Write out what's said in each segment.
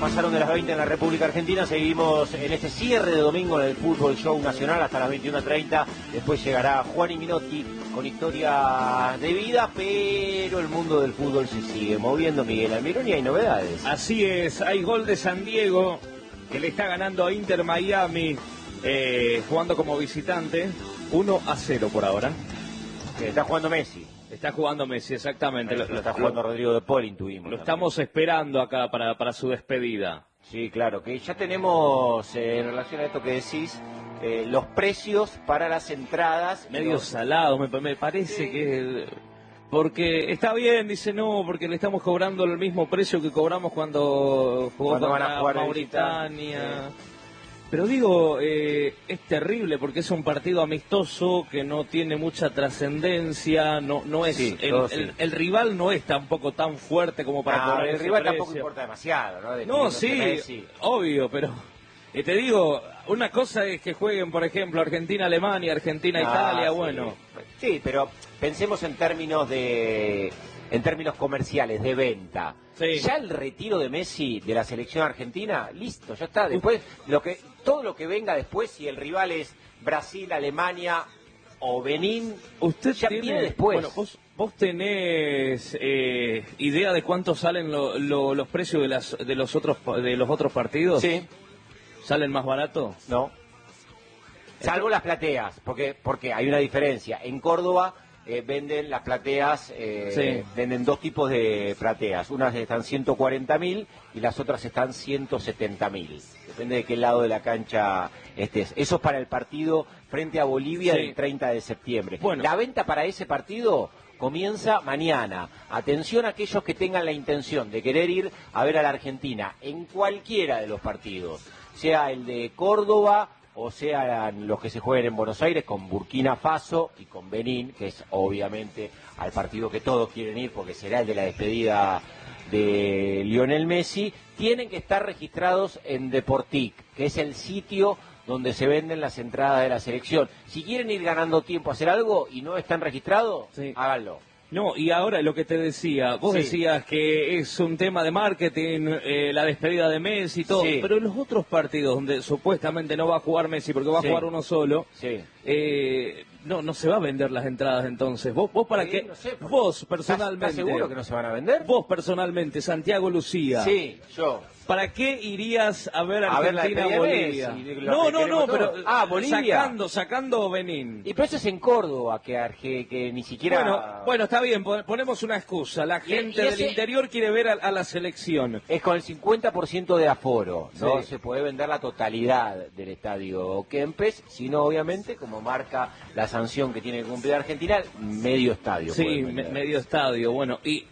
pasaron de las 20 en la República Argentina. Seguimos en este cierre de domingo en el Fútbol Show Nacional hasta las 21:30. Después llegará Juan y Minotti con historia de vida, pero el mundo del fútbol se sigue moviendo, Miguel Almirón, y hay novedades. Así es, hay gol de San Diego que le está ganando a Inter Miami, jugando como visitante, 1-0 por ahora. Que está jugando Messi. Está jugando Messi, exactamente. Lo está jugando Rodrigo de Paul, intuimos. Lo estamos esperando acá para su despedida. Sí, claro, que ya tenemos, en relación a esto que decís, los precios para las entradas. Medio salado, me parece que... Porque está bien, dice no, porque le estamos cobrando el mismo precio que cobramos cuando jugó contra Mauritania. Pero digo, es terrible porque es un partido amistoso que no tiene mucha trascendencia, no es el rival no es tampoco tan fuerte como para cobrar el ese rival precio. Tampoco importa demasiado, ¿no? No, sí, obvio, pero te digo, una cosa es que jueguen, por ejemplo, Argentina-Alemania, Argentina-Italia, bueno. Sí, pero pensemos en términos comerciales, de venta. Sí. Ya el retiro de Messi de la selección argentina, listo, ya está. Después, todo lo que venga después, si el rival es Brasil, Alemania o Benín, usted ya viene después. Bueno, vos tenés idea de cuánto salen los precios de los otros partidos. Sí. ¿Salen más barato? No. Salvo las plateas, porque hay una diferencia. En Córdoba venden las plateas, venden dos tipos de plateas. Unas están 140.000 y las otras están 170.000. Depende de qué lado de la cancha estés. Eso es para el partido frente a Bolivia del 30 de septiembre. Bueno. La venta para ese partido comienza mañana. Atención a aquellos que tengan la intención de querer ir a ver a la Argentina en cualquiera de los partidos, sea el de Córdoba o sean los que se jueguen en Buenos Aires, con Burkina Faso y con Benín, que es obviamente al partido que todos quieren ir porque será el de la despedida de Lionel Messi. Tienen que estar registrados en Deportic, que es el sitio donde se venden las entradas de la selección. Si quieren ir ganando tiempo a hacer algo y no están registrados, háganlo. No, y ahora lo que te decía, vos decías que es un tema de marketing, la despedida de Messi y todo, pero en los otros partidos donde supuestamente no va a jugar Messi porque va a jugar uno solo, no se va a vender las entradas entonces. ¿Vos para qué? No sé, vos personalmente. ¿Estás seguro que no se van a vender? Vos personalmente, Santiago Lucía. Sí, yo. ¿Para qué irías a ver Argentina-Bolivia? No, pero Bolivia. Sacando Benín. Y pero eso es en Córdoba, que ni siquiera... Bueno, está bien, ponemos una excusa. La gente del interior quiere ver a la selección. Es con el 50% de aforo, no se puede vender la totalidad del estadio Kempes, sino obviamente, como marca la sanción que tiene que cumplir Argentina, medio estadio. Sí, medio estadio, bueno, y...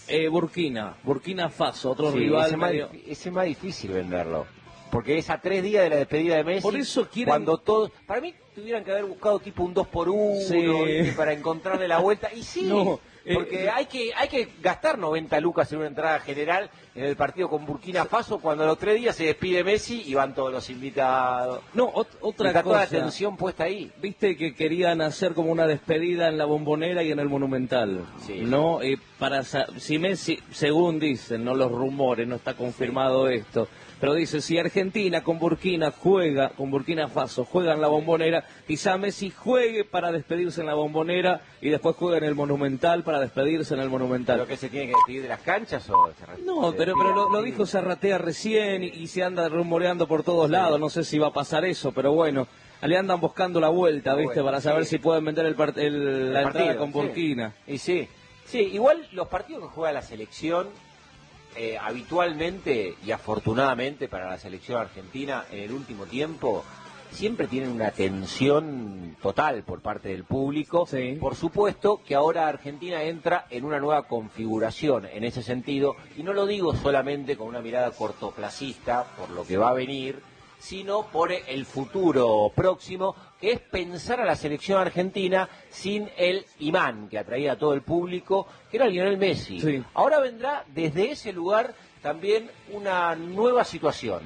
Burkina Faso, otro rival. Ese es más difícil venderlo, porque es a 3 días de la despedida de Messi. Por eso quieren... Cuando todos, para mí tuvieran que haber buscado tipo un 2x1 para encontrarle la vuelta. Y porque hay que gastar 90 lucas en una entrada general en el partido con Burkina Faso cuando a los 3 días se despide Messi y van todos los invitados. No, otra cosa. Toda la atención puesta ahí. Viste que querían hacer como una despedida en la Bombonera y en el Monumental, ¿no? Si Messi, según dicen, no los rumores, no está confirmado esto, pero dice, si Argentina con Burkina Faso juega en la Bombonera, quizá Messi juegue para despedirse en la Bombonera y después juegue en el Monumental para despedirse en el Monumental. ¿Pero que se tiene que despedir de las canchas o...? No, pero lo dijo Zarratea recién y se anda rumoreando por todos lados, no sé si va a pasar eso, pero bueno, le andan buscando la vuelta, ¿viste? Para saber si pueden vender la entrada con Burkina. Y sí, igual los partidos que juega la selección... habitualmente y afortunadamente para la selección argentina en el último tiempo siempre tienen una atención total por parte del público. Por supuesto que ahora Argentina entra en una nueva configuración en ese sentido, y no lo digo solamente con una mirada cortoplacista por lo que va a venir, sino por el futuro próximo, que es pensar a la selección argentina sin el imán que atraía a todo el público, que era Lionel Messi. Ahora vendrá desde ese lugar también una nueva situación,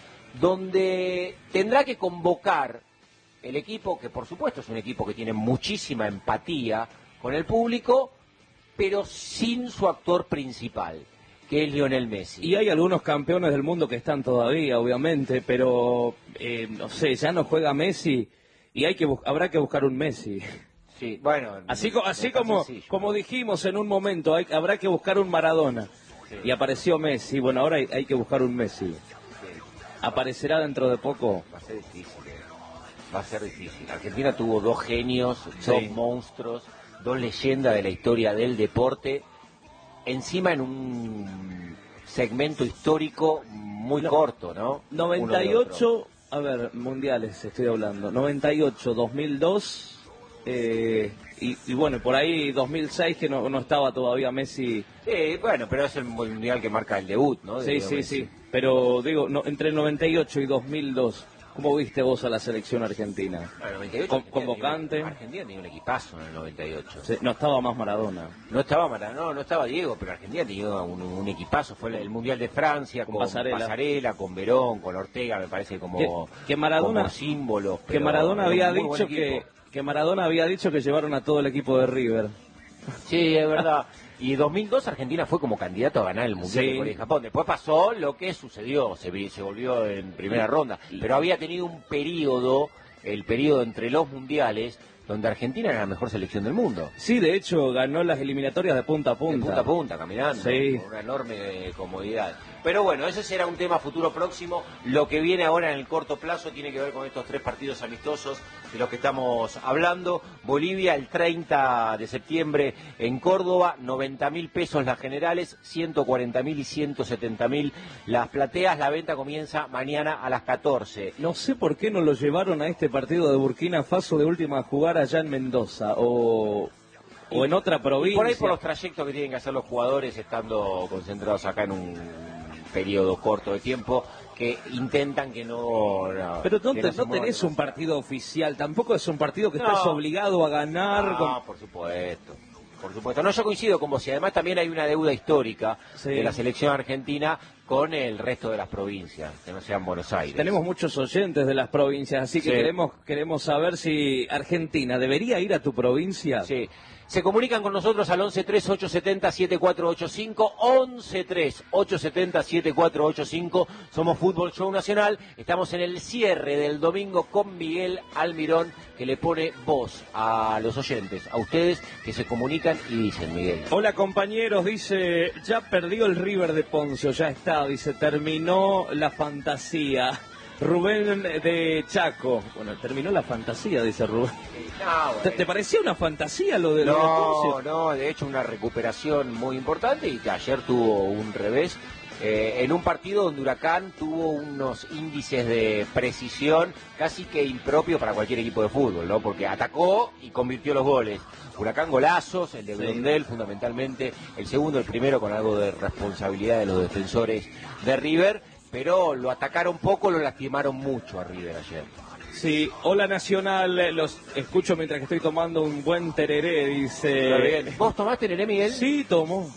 donde tendrá que convocar el equipo, que por supuesto es un equipo que tiene muchísima empatía con el público, pero sin su actor principal. que es Lionel Messi. Y hay algunos campeones del mundo que están todavía, obviamente, pero no sé, ya no juega Messi y habrá que buscar un Messi. Sí, bueno, así como dijimos en un momento, habrá que buscar un Maradona. Sí. Y apareció Messi. Bueno, ahora hay que buscar un Messi. Sí. ¿Aparecerá dentro de poco? Va a ser difícil. Va a ser difícil. Argentina tuvo dos genios, dos monstruos, dos leyendas de la historia del deporte. Encima en un segmento histórico muy corto, ¿no? 98, a ver, mundiales estoy hablando. 98, 2002, y bueno, por ahí 2006 que no estaba todavía Messi. Sí, bueno, pero es el mundial que marca el debut, ¿no? Sí. Pero digo, entre el 98 y 2002. ¿Cómo viste vos a la selección argentina? Bueno, 98, convocante. Argentina tenía un equipazo en el 98. Sí, no estaba más Maradona. No estaba Diego, pero Argentina tenía un equipazo. Fue el Mundial de Francia con Pasarela, con Verón, con Ortega, me parece como símbolo. Que Maradona había dicho que Maradona había dicho que llevaron a todo el equipo de River. Sí, es verdad. Y 2002 Argentina fue como candidato a ganar el Mundial de Corea y Japón. Después pasó lo que sucedió, se volvió en primera ronda. Pero había tenido un periodo, el periodo entre los mundiales, donde Argentina era la mejor selección del mundo. Sí, de hecho ganó las eliminatorias de punta a punta. De punta a punta, caminando, con una enorme comodidad. Pero bueno, ese será un tema futuro próximo. Lo que viene ahora en el corto plazo tiene que ver con estos 3 partidos amistosos de los que estamos hablando. Bolivia el 30 de septiembre en Córdoba, 90.000 pesos las generales, 140.000 y 170.000 las plateas. La venta comienza mañana a las 14. No sé por qué no lo llevaron a este partido de Burkina Faso de última a jugar allá en Mendoza o en otra provincia. Y por ahí por los trayectos que tienen que hacer los jugadores estando concentrados acá en un periodo corto de tiempo, que intentan que no... Pero no tenés un partido oficial, tampoco es un partido que estás obligado a ganar. No, por supuesto. No, yo coincido con vos, y además también hay una deuda histórica de la selección argentina con el resto de las provincias, que no sean Buenos Aires. Tenemos muchos oyentes de las provincias, así que queremos saber si Argentina debería ir a tu provincia. Sí. Se comunican con nosotros al 11-3-870-7485, 11-3-870-7485. Somos Fútbol Show Nacional. Estamos en el cierre del domingo con Miguel Almirón, que le pone voz a los oyentes, a ustedes que se comunican y dicen, Miguel. Hola compañeros, dice, ya perdió el River de Poncio, ya está, dice, terminó la fantasía. Rubén de Chaco. Bueno, terminó la fantasía, dice Rubén. No, ¿Te parecía una fantasía lo de Poncio? No, de hecho una recuperación muy importante y que ayer tuvo un revés. En un partido donde Huracán tuvo unos índices de precisión casi que impropio para cualquier equipo de fútbol, ¿no? Porque atacó y convirtió los goles. Huracán golazos, el de Blondel fundamentalmente, el segundo, el primero con algo de responsabilidad de los defensores de River. Pero lo atacaron poco, lo lastimaron mucho a River ayer. Sí, hola Nacional, los escucho mientras que estoy tomando un buen tereré, dice... ¿Vos tomás tereré, Miguel? Sí, tomo.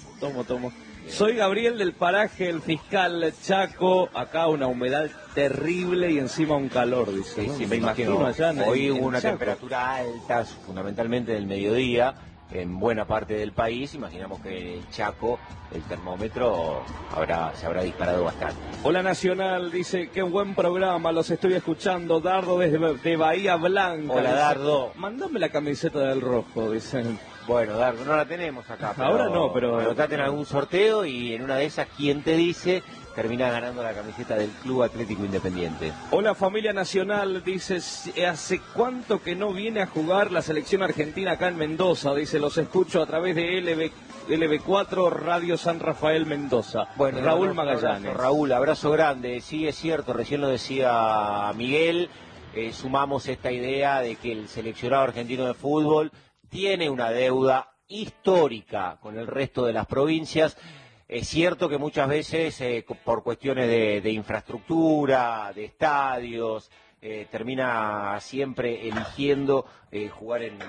Soy Gabriel del paraje El Fiscal Chaco, acá una humedad terrible y encima un calor, dice. Sí, me imagino. Allá hoy hubo una temperatura alta, fundamentalmente del mediodía, en buena parte del país. Imaginamos que en Chaco el termómetro se habrá disparado bastante. Hola Nacional, dice, qué buen programa, los estoy escuchando. Dardo de Bahía Blanca. Hola, dice, Dardo. Mandame la camiseta del rojo, dicen. Bueno, Dardo, no la tenemos acá. Ahora no, pero... Anotate en algún sorteo y en una de esas, ¿quién te dice? Termina ganando la camiseta del Club Atlético Independiente. Hola familia Nacional, dice, ¿hace cuánto que no viene a jugar la selección argentina acá en Mendoza? Dice, los escucho a través de LB4 Radio San Rafael Mendoza. Bueno, Raúl Magallanes. Raúl, abrazo grande. Sí, es cierto, recién lo decía Miguel, sumamos esta idea de que el seleccionado argentino de fútbol tiene una deuda histórica con el resto de las provincias. Es cierto que muchas veces, por cuestiones de infraestructura, de estadios, termina siempre eligiendo jugar en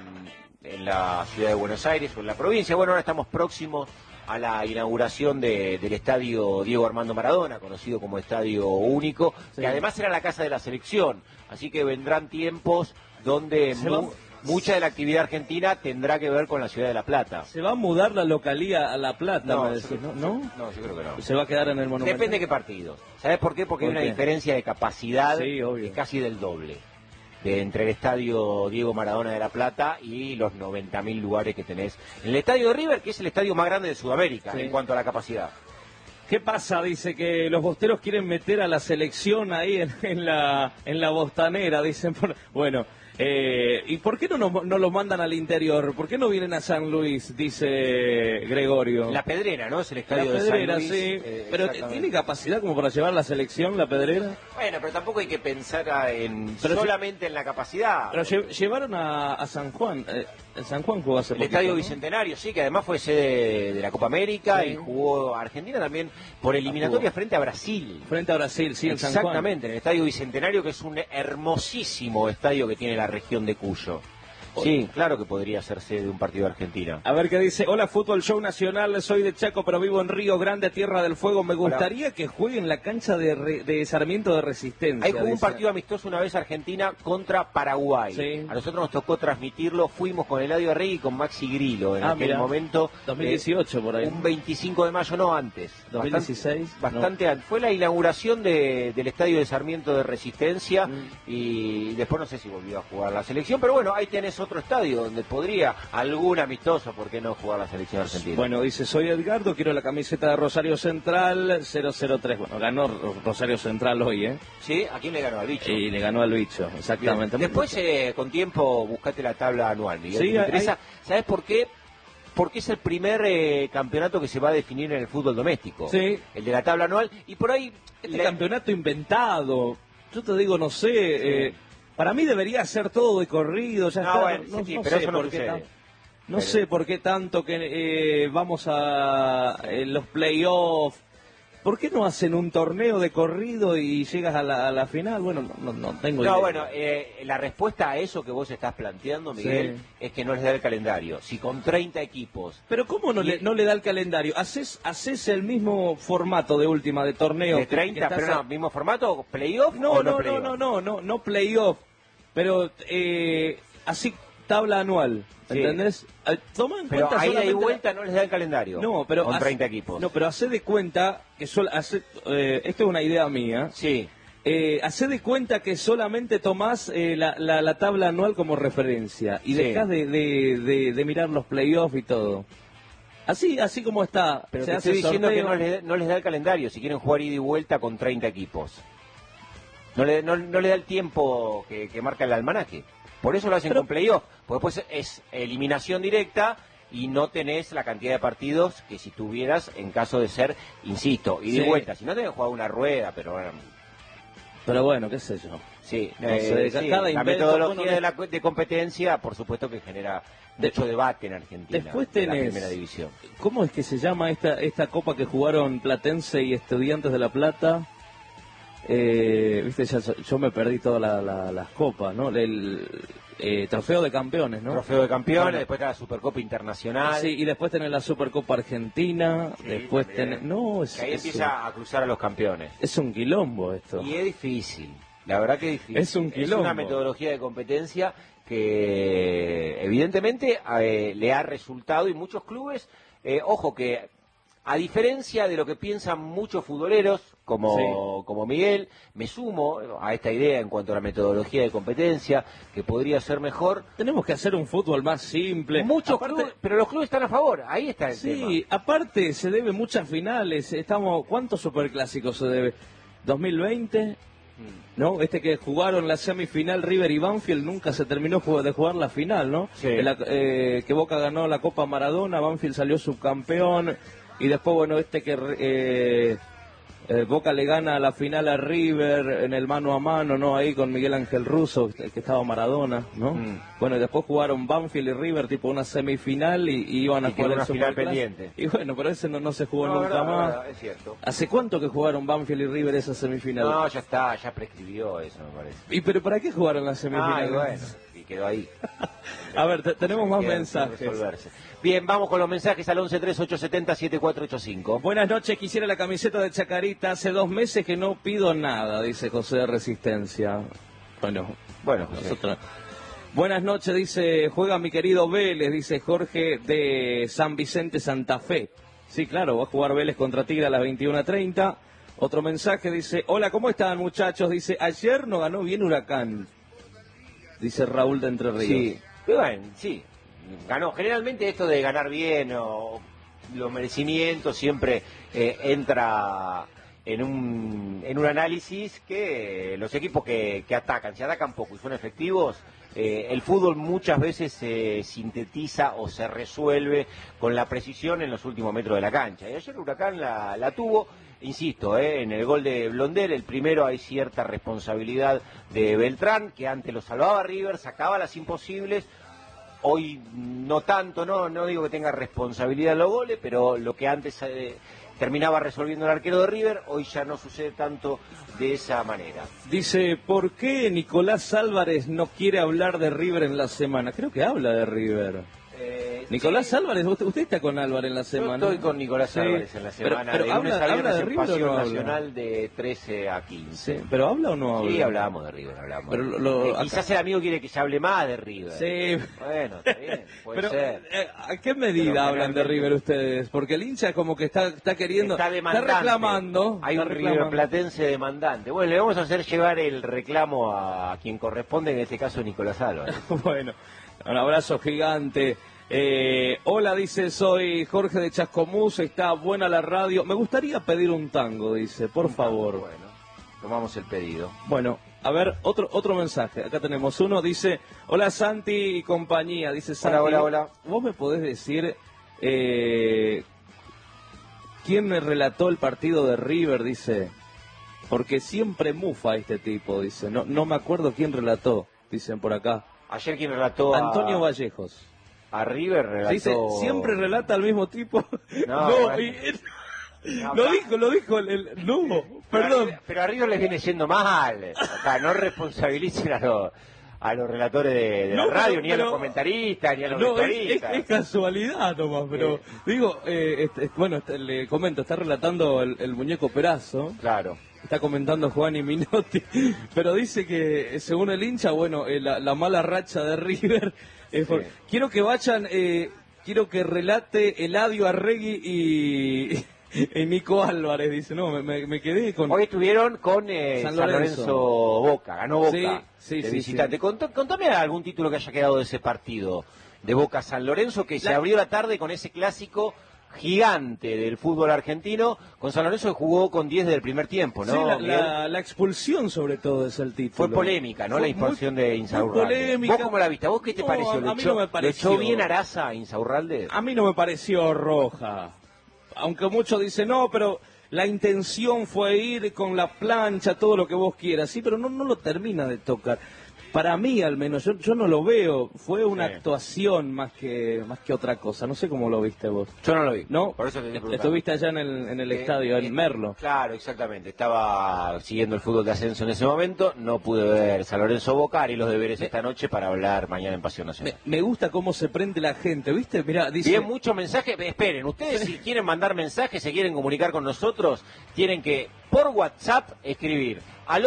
la ciudad de Buenos Aires o en la provincia. Bueno, ahora estamos próximos a la inauguración del estadio Diego Armando Maradona, conocido como Estadio Único, que además era la casa de la selección. Así que vendrán tiempos donde... mucha de la actividad argentina tendrá que ver con la ciudad de La Plata. ¿Se va a mudar la localía a La Plata, no, me decís, ¿no? No, yo creo que no. ¿Se va a quedar en el Monumental? Depende de qué partidos. ¿Sabes por qué? Porque hay una diferencia de capacidad casi del doble. Entre el estadio Diego Maradona de La Plata y los 90.000 lugares que tenés en el estadio de River, que es el estadio más grande de Sudamérica en cuanto a la capacidad. ¿Qué pasa? Dice que los bosteros quieren meter a la selección ahí en la bostanera, dicen. Bueno, ¿y por qué no lo mandan al interior? ¿Por qué no vienen a San Luis? Dice Gregorio. La Pedrera, ¿no? Es el estadio de San Luis. La Pedrera, sí. Pero ¿tiene capacidad como para llevar la selección, la Pedrera? Bueno, pero tampoco hay que pensar solamente en la capacidad. Pero llevaron a San Juan. En San Juan jugó hace poco. El Estadio Bicentenario, sí, que además fue sede de la Copa América y jugó Argentina también por eliminatoria frente a Brasil. Frente a Brasil, sí, en San Juan. Exactamente, en el Estadio Bicentenario, que es un hermosísimo estadio que tiene la región de Cuyo. Sí, claro que podría hacerse de un partido de Argentina. A ver qué dice. Hola, Fútbol Show Nacional, soy de Chaco, pero vivo en Río Grande, Tierra del Fuego. Me gustaría que juegue en la cancha de Sarmiento de Resistencia. Ahí jugó un partido amistoso una vez Argentina contra Paraguay. Sí. A nosotros nos tocó transmitirlo, fuimos con Eladio Arregui y con Maxi Grillo en aquel momento. 2018 por ahí. Un 25 de mayo, no antes. 2016. Bastante antes. Fue la inauguración del estadio de Sarmiento de Resistencia y después no sé si volvió a jugar la selección, pero bueno, ahí tenés otro estadio donde podría algún amistoso, ¿por qué no jugar la selección argentina? Bueno, dice, soy Edgardo, quiero la camiseta de Rosario Central 003. Bueno, ganó Rosario Central hoy, ¿eh? Sí, ¿a quién le ganó? Al Bicho. Y le ganó al Bicho, exactamente. Después, con tiempo, buscate la tabla anual, Miguel. Sí, ¿te interesa? ¿Sabes por qué? Porque es el primer campeonato que se va a definir en el fútbol doméstico. Sí. El de la tabla anual. Y por ahí... campeonato inventado. Yo te digo, no sé... Para mí debería ser todo de corrido, ya está. Bueno, pero eso no sucede. No sé por qué tanto que vamos a los playoffs. ¿Por qué no hacen un torneo de corrido y llegas a la final? Bueno, no tengo idea. No, bueno, la respuesta a eso que vos estás planteando, Miguel, es que no les da el calendario. Si con 30 equipos... Pero ¿cómo no le da el calendario? ¿Haces el mismo formato de última, de torneo? ¿De 30? ¿Pero no, mismo formato? ¿Playoff no, o no playoff? No playoff. Pero así tabla anual, ¿entendés? Toma en pero cuenta ahí de vuelta no les da el calendario. No, pero con 30 equipos. No, pero hacé de cuenta que esto es una idea mía. Sí. Hacé de cuenta que solamente tomás la tabla anual como referencia y dejás de mirar los playoffs y todo. Así como está. Pero te estoy diciendo que no les da el calendario si quieren jugar ida y vuelta con 30 equipos. No le da el tiempo que marca el almanaque. Por eso lo hacen con playoff, porque después es eliminación directa y no tenés la cantidad de partidos que si tuvieras en caso de ser, insisto, ida y vuelta. Si no tenés que jugar una rueda, pero bueno. Pero bueno, qué sé yo. Sí, la metodología de competencia, por supuesto que genera mucho debate en Argentina. Después tenés, en la primera división. ¿Cómo es que se llama esta copa que jugaron Platense y Estudiantes de La Plata? Viste, yo me perdí todas las copas, ¿no? El trofeo de campeones, ¿no? Trofeo de campeones, después está la Supercopa Internacional. Sí, y después tenés la Supercopa Argentina, después tenés... No, ahí empieza a cruzar a los campeones. Es un quilombo esto. Y es difícil, la verdad que es difícil. Es un quilombo. Es una metodología de competencia que evidentemente le ha resultado y muchos clubes, ojo que... A diferencia de lo que piensan muchos futboleros, como Miguel, me sumo a esta idea en cuanto a la metodología de competencia, que podría ser mejor. Tenemos que hacer un fútbol más simple. Clubes, pero los clubes están a favor, ahí está el tema. Sí, aparte se debe muchas finales. ¿Cuántos superclásicos se debe? ¿2020? ¿No? Que jugaron la semifinal River y Banfield nunca se terminó de jugar la final, ¿no? Sí. Que Boca ganó la Copa Maradona, Banfield salió subcampeón. Y después, bueno, que Boca le gana la final a River en el mano a mano, ¿no? Ahí con Miguel Ángel Russo, que estaba Maradona, ¿no? Bueno, y después jugaron Banfield y River, tipo una semifinal, y iban a jugar una final pendiente. Y bueno, pero ese no se jugó nunca más. Es cierto. ¿Hace cuánto que jugaron Banfield y River esa semifinal? No, ya prescribió eso, me parece. ¿Y pero para qué jugaron la semifinal? Bueno, y quedó ahí. A ver, tenemos más mensajes. Bien, vamos con los mensajes al 1138707485. Buenas noches, quisiera la camiseta de Chacarita. Hace 2 meses que no pido nada, dice José de Resistencia. Bueno, José. Nosotros... Buenas noches, dice, juega mi querido Vélez, dice Jorge de San Vicente, Santa Fe. Sí, claro, va a jugar Vélez contra Tigre a las 21:30. Otro mensaje dice, hola, ¿cómo están muchachos? Dice, ayer no ganó bien Huracán, dice Raúl de Entre Ríos. Sí, bueno, sí, ganó. Generalmente esto de ganar bien o los merecimientos siempre entra en un análisis que los equipos que atacan, si atacan poco y son efectivos, el fútbol muchas veces se sintetiza o se resuelve con la precisión en los últimos metros de la cancha. Y ayer Huracán la tuvo, insisto, en el gol de Blondel, el primero hay cierta responsabilidad de Beltrán, que antes lo salvaba River, sacaba las imposibles. Hoy no tanto, no digo que tenga responsabilidad en los goles, pero lo que antes terminaba resolviendo el arquero de River, hoy ya no sucede tanto de esa manera. Dice, ¿por qué Nicolás Álvarez no quiere hablar de River en la semana? Creo que habla de River. Nicolás sí. Álvarez, usted está con Álvarez en la semana. Yo estoy con Nicolás Álvarez en la semana. Pero habla de River o no nacional de 13 a 15. Sí, ¿pero habla o no habla? Sí, hablábamos de River, hablamos. Pero quizás el amigo quiere que se hable más de River. Sí. Bueno, está bien, puede ser. ¿A qué medida hablan de River ustedes? Porque el hincha como que está queriendo, está reclamando. Hay un River Platense demandante. Bueno, le vamos a hacer llevar el reclamo a quien corresponde, en este caso Nicolás Álvarez. Bueno, un abrazo gigante. Hola, dice, soy Jorge de Chascomús, está buena la radio. Me gustaría pedir un tango, dice, por favor. Bueno, tomamos el pedido. Bueno, a ver, otro mensaje. Acá tenemos uno, dice, hola Santi y compañía, dice Santi. Hola. ¿Vos me podés decir quién me relató el partido de River? Dice, porque siempre mufa este tipo, dice. No me acuerdo quién relató, dicen por acá. Ayer quién relató Antonio Vallejos. A River relató... Dice, siempre relata al mismo tipo. Lo dijo el no, perdón. Pero a River les viene yendo mal. Acá no responsabilicen a los relatores de la radio, ni a los comentaristas, ni a los comentaristas. Es casualidad, Tomás, pero digo, bueno, le comento, está relatando el muñeco Perazo. Claro. Está comentando Juan y Minotti, pero dice que según el hincha, bueno, la mala racha de River. Sí. Quiero que vayan, quiero que relate Eladio Arregui y Nico Álvarez, dice, no, me quedé con... Hoy estuvieron con San Lorenzo Boca, ganó Boca sí, de visitante. Sí. Contame algún título que haya quedado de ese partido de Boca San Lorenzo, que se abrió la tarde con ese clásico gigante del fútbol argentino, con San Lorenzo que jugó con 10 desde el primer tiempo, ¿no? Sí, la expulsión sobre todo es el título. Fue polémica, ¿no? La expulsión de Insaurralde. ¿Vos cómo la viste? ¿Vos qué te pareció? A mí no me pareció. ¿Le echó bien Araza a Insaurralde? A mí no me pareció roja. Aunque muchos dicen, no, pero la intención fue ir con la plancha, todo lo que vos quieras, sí, pero no lo termina de tocar. Para mí, al menos, yo no lo veo. Fue una actuación más que otra cosa. No sé cómo lo viste vos. Yo no lo vi. ¿No? Por eso te estuviste allá en el estadio, en Merlo. Claro, exactamente. Estaba siguiendo el fútbol de ascenso en ese momento. No pude ver San Lorenzo Boca y los deberes esta noche para hablar mañana en Pasión Nacional. Me gusta cómo se prende la gente, ¿viste? Mirá, dice... Bien, muchos mensajes. Esperen, ustedes si quieren mandar mensajes, se quieren comunicar con nosotros, tienen que por WhatsApp escribir al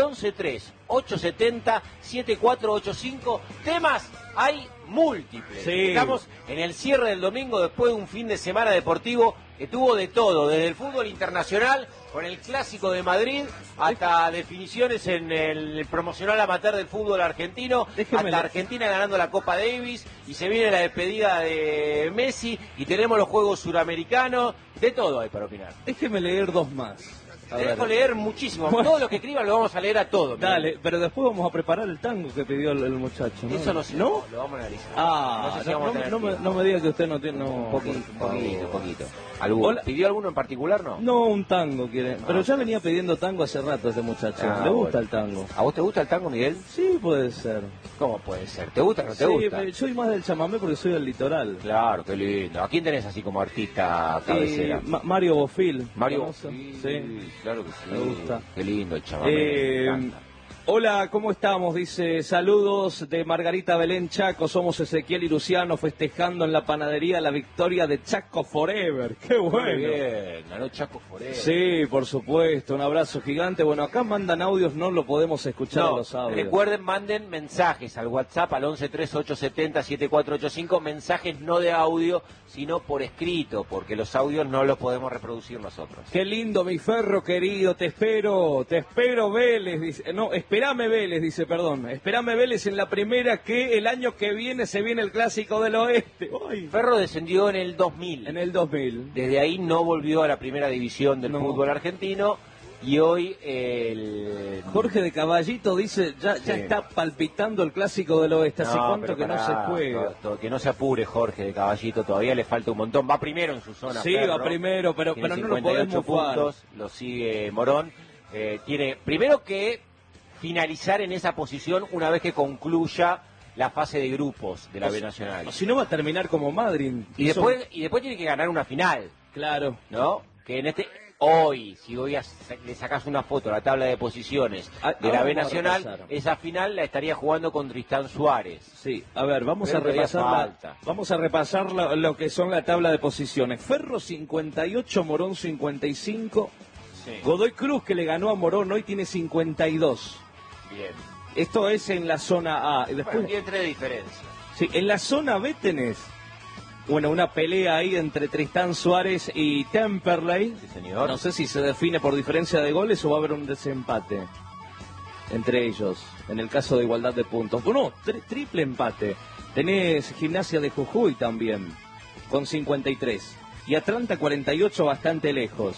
11-3-870-7485. Temas hay múltiples. Sí. Estamos en el cierre del domingo después de un fin de semana deportivo que tuvo de todo, desde el fútbol internacional con el Clásico de Madrid hasta definiciones en el promocional amateur del fútbol argentino, hasta Argentina ganando la Copa Davis, y se viene la despedida de Messi y tenemos los Juegos Suramericanos. De todo hay para opinar. Déjeme leer dos más. Te dejo leer muchísimo. Bueno. Todo lo que escriban lo vamos a leer a todo. Dale, pero después vamos a preparar el tango que pidió el muchacho, ¿no? Eso no sé, ¿no? Lo vamos a analizar. No me diga que usted no tiene... Un poquito. ¿Pidió alguno en particular, no? No, un tango quiere. Pero ya venía pidiendo tango hace rato este muchacho. ¿Le gusta el tango? ¿A vos te gusta el tango, Miguel? Sí, puede ser. ¿Cómo puede ser? ¿Te gusta o no te gusta? Sí, soy más del chamamé porque soy del litoral. Claro, qué lindo. ¿A quién tenés así como artista cabecera? Mario Bofil. Mario Bofil. Sí, claro que sí. Me gusta. Qué lindo el chamamé. Hola, ¿cómo estamos? Dice, saludos de Margarita Belén Chaco, somos Ezequiel y Luciano festejando en la panadería la victoria de Chaco Forever. ¡Qué bueno! Muy bien, ganó Chaco Forever. Sí, por supuesto, un abrazo gigante. Bueno, acá mandan audios, no lo podemos escuchar los audios. Recuerden, manden mensajes al WhatsApp al 1138707485, mensajes no de audio, sino por escrito, porque los audios no los podemos reproducir nosotros. Qué lindo, mi Ferro querido, te espero Vélez, dice, no, espérame Vélez en la primera, que el año que viene se viene el Clásico del Oeste. ¡Ay! Ferro descendió en el 2000. En el 2000. Desde ahí no volvió a la primera división del fútbol argentino. Y hoy Jorge de Caballito dice, ya está palpitando el Clásico del Oeste. ¿Hace cuánto que no se juega? Que no se apure Jorge de Caballito, todavía le falta un montón. Va primero en su zona. Sí, Ferro, va primero, pero no lo podemos puntos, lo sigue Morón. Tiene primero que finalizar en esa posición una vez que concluya la fase de grupos de la B Nacional. Si no va a terminar como Madrid. Y después tiene que ganar una final. Claro. ¿No? Que en hoy, si hoy le sacás una foto a la tabla de posiciones de la B Nacional, esa final la estaría jugando con Tristán Suárez. Sí, a ver, vamos a repasar lo que son la tabla de posiciones. Ferro 58, Morón 55. Sí. Godoy Cruz, que le ganó a Morón, hoy tiene 52. Bien. Esto es en la zona A. Y después tiene 3 diferencias. Sí, en la zona B tenés una pelea ahí entre Tristán Suárez y Temperley. Sí, señor. No sé si se define por diferencia de goles o va a haber un desempate entre ellos, en el caso de igualdad de puntos. Bueno, triple empate. Tenés Gimnasia de Jujuy también, con 53. Y Atlanta 48, bastante lejos.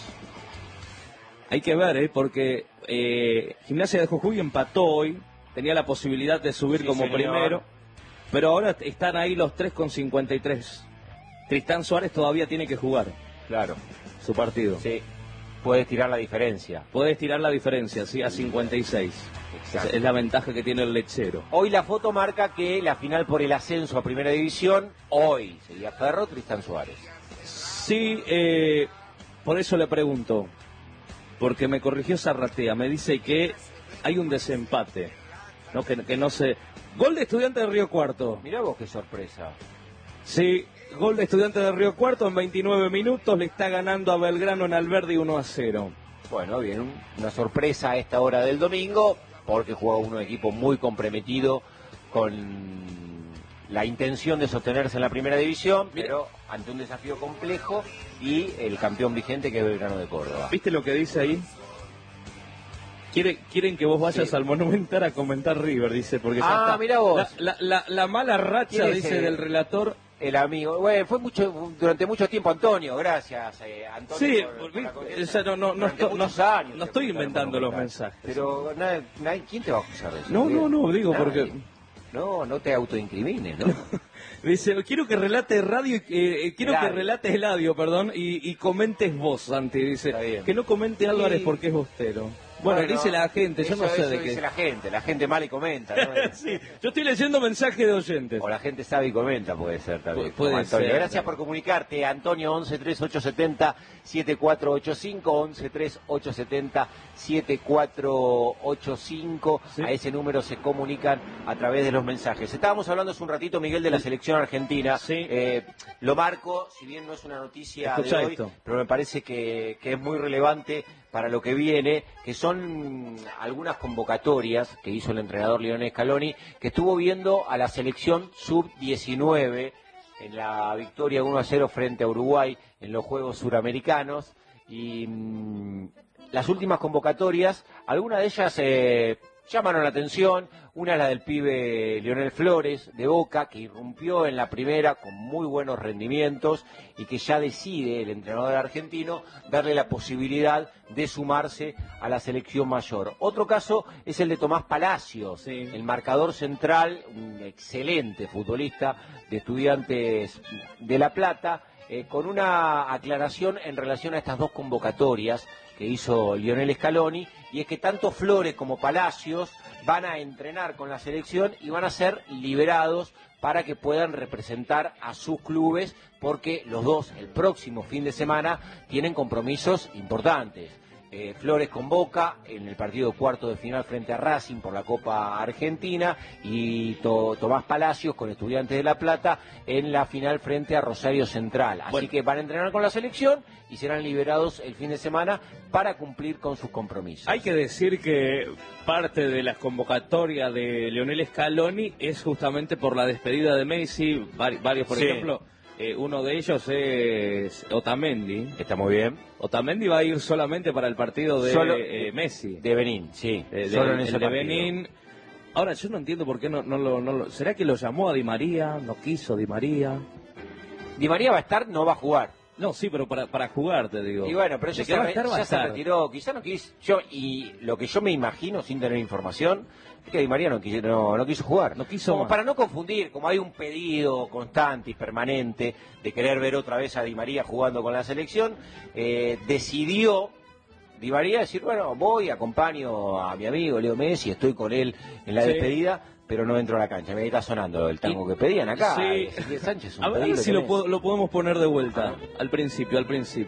Hay que ver, porque Gimnasia de Jujuy empató hoy, tenía la posibilidad de subir como primero, pero ahora están ahí los 3 con 53. Tristán Suárez todavía tiene que jugar. Claro. Su partido. Sí. Puedes tirar la diferencia. Sí, a 56. Exacto. Es la ventaja que tiene el lechero. Hoy la foto marca que la final por el ascenso a Primera División, hoy sería Ferro, Tristán Suárez. Sí, por eso le pregunto. Porque me corrigió Zarratea, me dice que hay un desempate, ¿no? Que no se... Gol de Estudiantes de Río Cuarto. Mirá vos qué sorpresa. Sí, gol de Estudiantes de Río Cuarto en 29 minutos, le está ganando a Belgrano en Alberdi 1-0. Bueno, bien, una sorpresa a esta hora del domingo, porque juega un equipo muy comprometido con la intención de sostenerse en la Primera División, pero ante un desafío complejo y el campeón vigente que es Belgrano de Córdoba. ¿Viste lo que dice ahí? Quieren que vos vayas al Monumental a comentar River, dice, porque ya está. Mira vos. La mala racha, dice, del relator. El amigo, bueno, fue durante mucho tiempo Antonio, gracias Antonio. Sí, muchos años. No estoy inventando los mensajes. Pero ¿quién te va a acusar de eso? No, digo porque... No te autoincrimines, ¿no? Dice, quiero que relate radio, que relates Eladio, perdón, y comentes vos, Santi, dice, que no comente Álvarez porque es bostero. Bueno, dice la gente, yo no sé de qué. Dice la gente mal y comenta, ¿no? Sí, yo estoy leyendo mensajes de oyentes. O la gente sabe y comenta, puede ser también. Puede ser. Gracias por comunicarte, Antonio, 113870-7485, 113870-7485. Sí. A ese número se comunican a través de los mensajes. Estábamos hablando hace un ratito, Miguel, de la selección argentina. Sí. Lo marco, si bien no es una noticia de hoy, pero me parece que es muy relevante para lo que viene, que son algunas convocatorias que hizo el entrenador Lionel Scaloni, que estuvo viendo a la selección sub-19 en la victoria 1-0 frente a Uruguay en los Juegos Suramericanos, y las últimas convocatorias, algunas de ellas llamaron la atención. Una es la del pibe Lionel Flores, de Boca, que irrumpió en la primera con muy buenos rendimientos y que ya decide el entrenador argentino darle la posibilidad de sumarse a la selección mayor. Otro caso es el de Tomás Palacios, el marcador central, un excelente futbolista de Estudiantes de La Plata, con una aclaración en relación a estas dos convocatorias que hizo Lionel Scaloni, y es que tanto Flores como Palacios van a entrenar con la selección y van a ser liberados para que puedan representar a sus clubes, porque los dos el próximo fin de semana tienen compromisos importantes. Flores con Boca en el partido cuarto de final frente a Racing por la Copa Argentina y Tomás Palacios con Estudiantes de La Plata en la final frente a Rosario Central. Así que van a entrenar con la selección y serán liberados el fin de semana para cumplir con sus compromisos. Hay que decir que parte de la convocatoria de Lionel Scaloni es justamente por la despedida de Messi, varios por ejemplo. Uno de ellos es Otamendi. Está muy bien. Otamendi va a ir solamente para el partido de Messi. De Benín, sí. Solo en ese partido. Benín. Ahora, yo no entiendo por qué no lo... ¿Será que lo llamó a Di María? ¿No quiso Di María? Di María va a estar, no va a jugar. No, sí, pero para jugar, te digo. Y bueno, pero ya se retiró. Quizá no quiso. Y lo que yo me imagino, sin tener información, es que Di María no quiso jugar. No quiso como más. Para no confundir, como hay un pedido constante y permanente de querer ver otra vez a Di María jugando con la selección, decidió Di María decir, bueno, acompaño a mi amigo Leo Messi, estoy con él en la despedida, pero no entro a la cancha. Me está sonando el tango que pedían acá. Sí. Sánchez, a ver si lo podemos poner de vuelta. Al principio.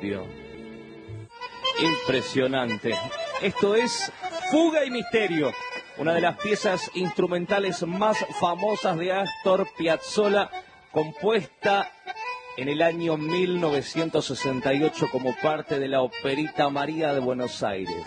Impresionante. Esto es Fuga y Misterio, una de las piezas instrumentales más famosas de Astor Piazzolla, compuesta en el año 1968 como parte de la Operita María de Buenos Aires.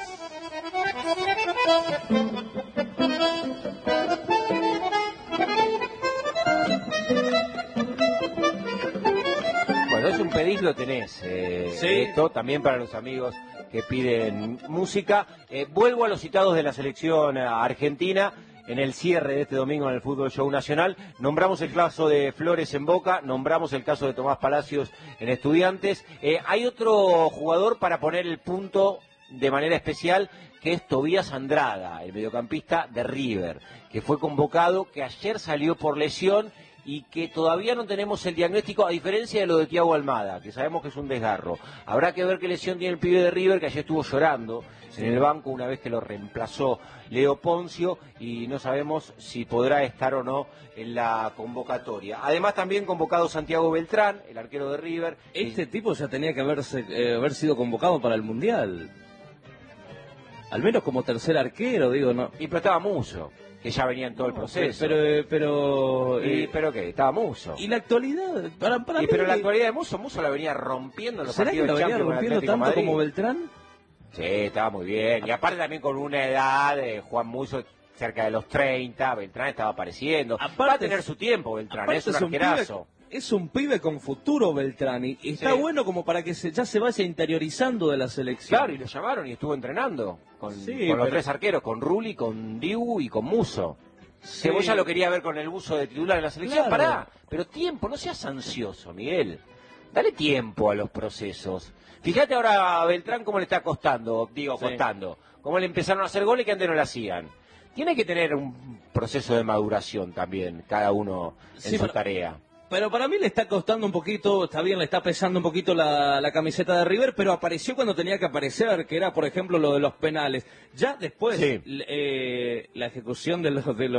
Bueno, es un pedís, lo tenés. Sí. Esto también para los amigos que piden música. Vuelvo a los citados de la selección argentina. En el cierre de este domingo en el Fútbol Show Nacional, nombramos el caso de Flores en Boca, nombramos el caso de Tomás Palacios en Estudiantes. Hay otro jugador para poner el punto de manera especial, que es Tobías Andrada, el mediocampista de River, que fue convocado, que ayer salió por lesión y que todavía no tenemos el diagnóstico, a diferencia de lo de Thiago Almada, que sabemos que es un desgarro. Habrá que ver qué lesión tiene el pibe de River, que ayer estuvo llorando en el banco una vez que lo reemplazó Leo Poncio, y no sabemos si podrá estar o no en la convocatoria. Además también convocado Santiago Beltrán, el arquero de River. Este tipo ya tenía que haber sido convocado para el Mundial. Al menos como tercer arquero, digo, ¿no? Y pero estaba Muso, que ya venía en todo el proceso. Pero ¿qué? Estaba Muso. ¿Y la actualidad? Para mí, pero la actualidad de Muso la venía rompiendo en los partidos de Champions. ¿Será que la venía rompiendo tanto Madrid como Beltrán? Sí, estaba muy bien. Y aparte también con una edad, Juan Muso cerca de los 30, Beltrán estaba apareciendo. Va a tener su tiempo Beltrán, es un arquerazo. Es un pibe con futuro Beltrán, y está bueno como para que ya se vaya interiorizando de la selección. Claro, y lo llamaron y estuvo entrenando con los tres arqueros, con Rulli, con Dibu y con Muso. Sí. Cebolla lo quería ver con el buzo de titular en la selección, pará, pero tiempo, no seas ansioso, Miguel. Dale tiempo a los procesos. Fíjate ahora a Beltrán cómo le está costando, cómo le empezaron a hacer goles que antes no le hacían. Tiene que tener un proceso de maduración también, cada uno en su tarea. Pero para mí le está costando un poquito, está bien, le está pesando un poquito la camiseta de River, pero apareció cuando tenía que aparecer, que era, por ejemplo, lo de los penales. Ya después, la ejecución de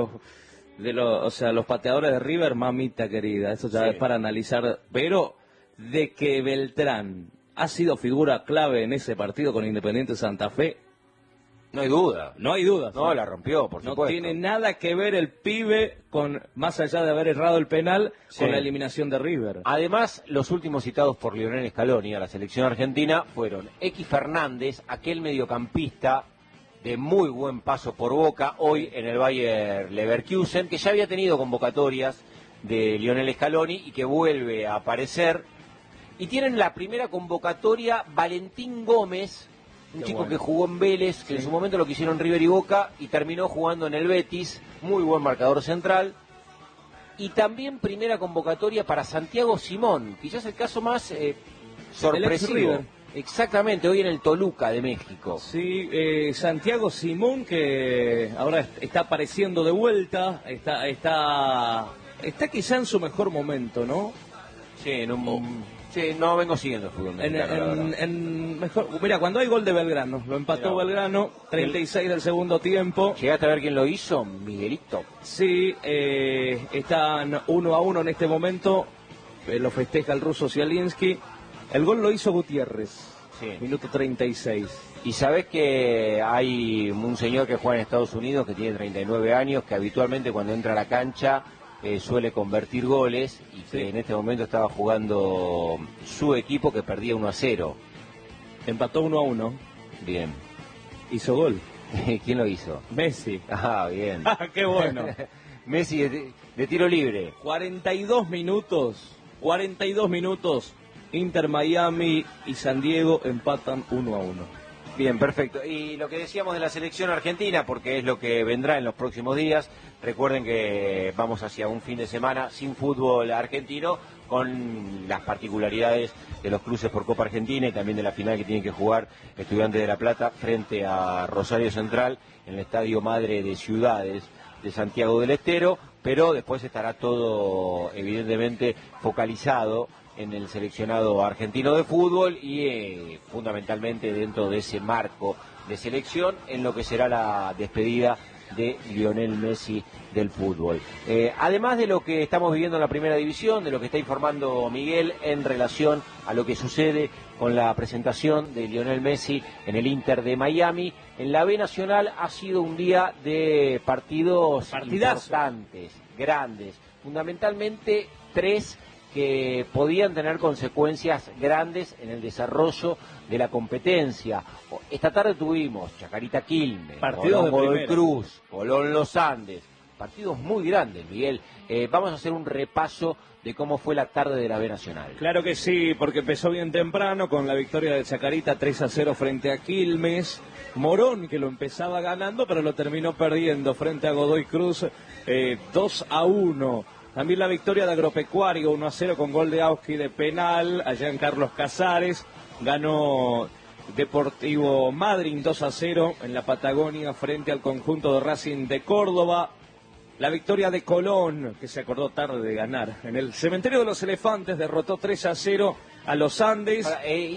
los pateadores de River, mamita querida, eso ya es para analizar. Pero de que Beltrán ha sido figura clave en ese partido con Independiente Santa Fe, no hay duda. No hay duda. No, la rompió, por supuesto. No tiene nada que ver el pibe más allá de haber errado el penal, con la eliminación de River. Además, los últimos citados por Lionel Scaloni a la selección argentina fueron X Fernández, aquel mediocampista de muy buen paso por Boca, hoy en el Bayer Leverkusen, que ya había tenido convocatorias de Lionel Scaloni y que vuelve a aparecer. Y tienen la primera convocatoria Valentín Gómez, un chico que jugó en Vélez, que en su momento lo quisieron River y Boca, y terminó jugando en el Betis, muy buen marcador central. Y también primera convocatoria para Santiago Simón, quizás el caso más sorpresivo. Exactamente, hoy en el Toluca de México. Sí, Santiago Simón, que ahora está apareciendo de vuelta, está quizá en su mejor momento, ¿no? Sí, no vengo siguiendo el fútbol mexicano. Mira, cuando hay gol de Belgrano, lo empató Belgrano, 36 del segundo tiempo. ¿Llegaste a ver quién lo hizo? Miguelito. Sí, están 1-1 en este momento, lo festeja el ruso Zielinski. El gol lo hizo Gutiérrez. Sí. Minuto 36. Y sabés que hay un señor que juega en Estados Unidos que tiene 39 años, que habitualmente cuando entra a la cancha suele convertir goles y que en este momento estaba jugando su equipo que perdía 1-0. Empató 1-1. Bien. Hizo gol. ¿Quién lo hizo? Messi. Ah, bien. ¡Qué bueno! Messi de tiro libre. 42 minutos. Inter Miami y San Diego empatan 1-1. Bien, perfecto. Y lo que decíamos de la selección argentina, porque es lo que vendrá en los próximos días, recuerden que vamos hacia un fin de semana sin fútbol argentino, con las particularidades de los cruces por Copa Argentina y también de la final que tienen que jugar Estudiantes de La Plata frente a Rosario Central en el Estadio Madre de Ciudades de Santiago del Estero, pero después estará todo evidentemente focalizado en el seleccionado argentino de fútbol y fundamentalmente dentro de ese marco de selección en lo que será la despedida de Lionel Messi del fútbol. Además de lo que estamos viviendo en la primera división, de lo que está informando Miguel en relación a lo que sucede con la presentación de Lionel Messi en el Inter de Miami, en la B Nacional ha sido un día de partidos importantes, grandes, fundamentalmente 3 que podían tener consecuencias grandes en el desarrollo de la competencia. Esta tarde tuvimos Chacarita Quilmes, partidos de Godoy Cruz, Colón Los Andes, partidos muy grandes, Miguel. Vamos a hacer un repaso de cómo fue la tarde de la B Nacional. Claro que sí, porque empezó bien temprano con la victoria de Chacarita 3-0 frente a Quilmes. Morón, que lo empezaba ganando, pero lo terminó perdiendo frente a Godoy Cruz 2-1. También la victoria de Agropecuario 1-0 con gol de Auski de penal allá en Carlos Casares. Ganó Deportivo Madryn 2-0 en la Patagonia frente al conjunto de Racing de Córdoba. La victoria de Colón, que se acordó tarde de ganar. En el Cementerio de los Elefantes derrotó 3-0 a los Andes.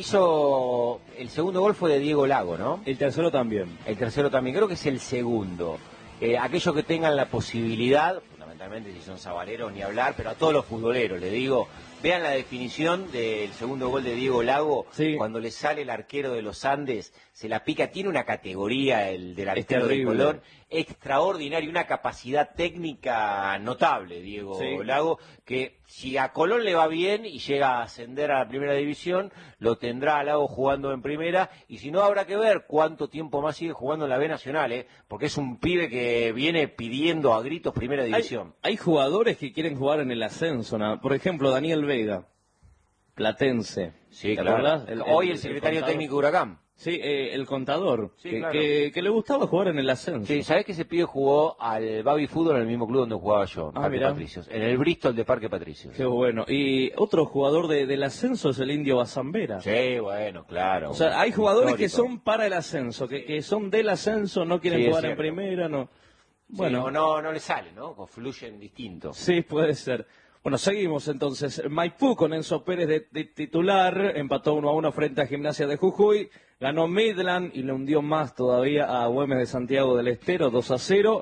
Hizo el segundo gol fue de Diego Lago, ¿no? El tercero también. El tercero también, creo que es el segundo. Aquellos que tengan la posibilidad, fundamentalmente si son sabaleros ni hablar, pero a todos los futboleros, le digo, vean la definición del segundo gol de Diego Lago, sí. Cuando le sale el arquero de los Andes, se la pica, tiene una categoría el del arquero de Colón, extraordinario, una capacidad técnica notable, Diego Lago, que si a Colón le va bien y llega a ascender a la primera división, lo tendrá a Lago jugando en primera, y si no habrá que ver cuánto tiempo más sigue jugando en la B Nacional, porque es un pibe que viene pidiendo a gritos primera división. Hay jugadores que quieren jugar en el ascenso, ¿no? Por ejemplo, Daniel Vega, platense. Sí, claro. Hoy el secretario técnico de Huracán. Sí, el contador, sí, claro. que le gustaba jugar en el ascenso. Sí, ¿sabés que ese pibe jugó al Baby Fútbol en el mismo club donde jugaba yo, Parque Patricios? En el Bristol de Parque Patricios. Qué bueno. Y otro jugador del ascenso es el Indio Bazambera. Sí, bueno, claro. O sea, hay jugadores que son para el ascenso, que son del ascenso, no quieren jugar en primera, no. Bueno, sí, no le sale, ¿no? Fluyen distintos. Sí, puede ser. Bueno, seguimos entonces. Maipú con Enzo Pérez de titular, empató 1-1 frente a Gimnasia de Jujuy, ganó Midland y le hundió más todavía a Güemes de Santiago del Estero, 2-0.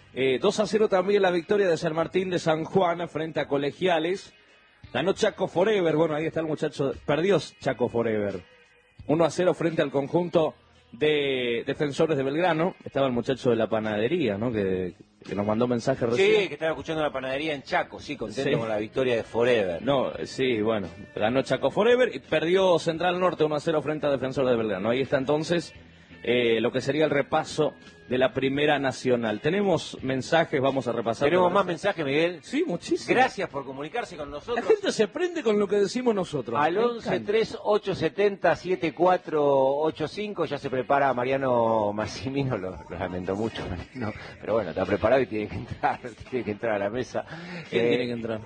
2-0 también la victoria de San Martín de San Juan frente a Colegiales. Ganó Chaco Forever, bueno, ahí está el muchacho, perdió Chaco Forever. 1-0 frente al conjunto de Defensores de Belgrano. Estaba el muchacho de la panadería, ¿no? Que nos mandó mensaje recién. Sí, que estaba escuchando la panadería en Chaco, sí, contento con la victoria de Forever. No, sí, bueno, ganó Chaco Forever y perdió Central Norte 1-0 frente a Defensores de Belgrano. Ahí está entonces lo que sería el repaso de la Primera Nacional. Tenemos mensajes, vamos a repasar. ¿Tenemos más mensajes, Miguel? Sí, muchísimos. Gracias por comunicarse con nosotros. La gente se prende con lo que decimos nosotros. Al 11-3870-7485 ya se prepara Mariano Massimino, lo lamento mucho, no, pero bueno, está preparado y tiene que entrar a la mesa. ¿Quién tiene que entrar?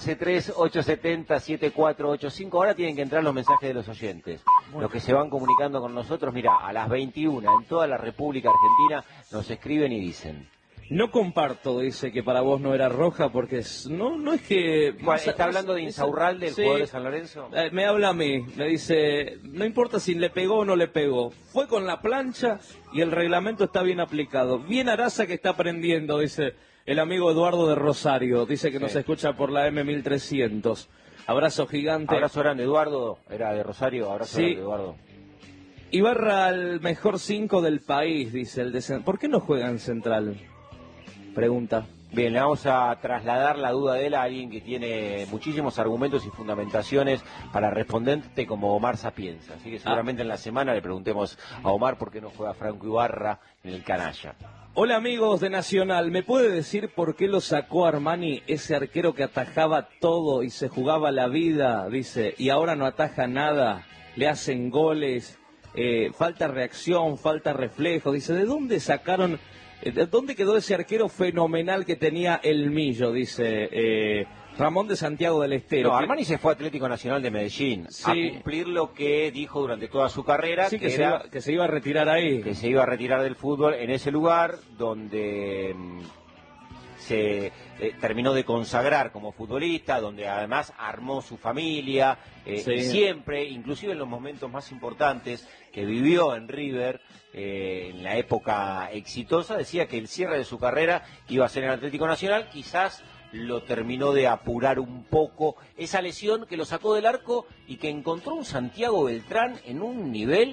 11-3870-7485, ahora tienen que entrar los mensajes de los oyentes, los que se van comunicando con nosotros. Mira, a las 21 en toda la República Argentina nos escriben y dicen: no comparto, dice, que para vos no era roja, porque no es que... ¿Está hablando de Insaurralde, el jugador de San Lorenzo? Me habla a mí, me dice, no importa si le pegó o no le pegó, fue con la plancha y el reglamento está bien aplicado. Bien Araza que está aprendiendo, dice el amigo Eduardo de Rosario, dice que nos escucha por la M1300. Abrazo gigante. Abrazo grande, Eduardo, era de Rosario, abrazo grande, Eduardo. Ibarra al mejor 5 del país, dice el de... ¿Por qué no juega en Central? Pregunta. Bien, le vamos a trasladar la duda de él a alguien que tiene muchísimos argumentos y fundamentaciones para responderte como Omar Sapienza. Así que seguramente en la semana le preguntemos a Omar por qué no juega Franco Ibarra en el canalla. Hola amigos de Nacional, ¿me puede decir por qué lo sacó Armani, ese arquero que atajaba todo y se jugaba la vida, dice, y ahora no ataja nada, le hacen goles, falta reacción, falta reflejo, dice, ¿de dónde sacaron... ¿Dónde quedó ese arquero fenomenal que tenía el Millo? Dice Ramón de Santiago del Estero. No, Armani se fue a Atlético Nacional de Medellín a cumplir lo que dijo durante toda su carrera, que se iba a retirar ahí. Que se iba a retirar del fútbol en ese lugar donde se terminó de consagrar como futbolista, donde además armó su familia, y siempre, inclusive en los momentos más importantes que vivió en River, en la época exitosa, decía que el cierre de su carrera iba a ser en Atlético Nacional. Quizás lo terminó de apurar un poco esa lesión que lo sacó del arco y que encontró un Santiago Beltrán en un nivel